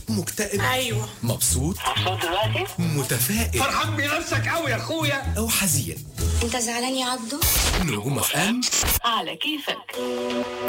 مكتئب؟ ايوه. مبسوط؟ دلوقتي متفائل؟ فرحان بنفسك قوي يا اخويا. أو حزين؟ انت زعلان يا عبدو؟ نجوم FM على كيفك.